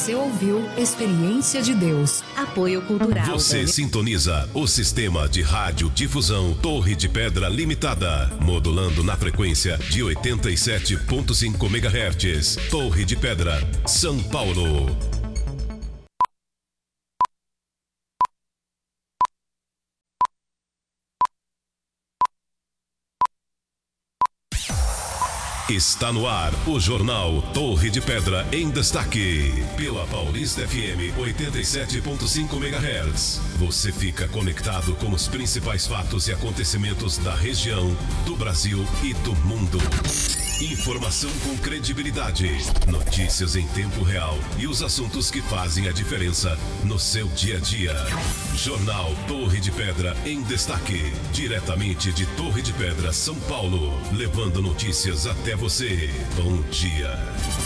Você ouviu Experiência de Deus. Apoio Cultural. Você sintoniza o Sistema de Radiodifusão Torre de Pedra Limitada, modulando na frequência de 87.5 MHz. Torre de Pedra, São Paulo. Está no ar o Jornal Torre de Pedra em Destaque, pela Paulista FM 87.5 MHz. Você fica conectado com os principais fatos e acontecimentos da região, do Brasil e do mundo. Informação com credibilidade, notícias em tempo real e os assuntos que fazem a diferença no seu dia a dia. Jornal Torre de Pedra em Destaque, diretamente de Torre de Pedra, São Paulo, levando notícias até você. Bom dia.